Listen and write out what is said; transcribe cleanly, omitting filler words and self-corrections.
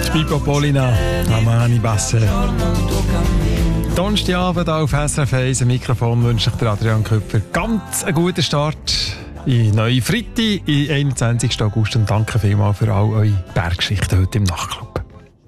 Pippo Polina, Amani Basse. Donnerstagabend auf SRF 1 am Mikrofon wünsche ich dir Adrian Köpfer ganz einen guten Start in neue Freitag, am 21. August, und danke vielmals für all eure Berggeschichten heute im Nachtclub.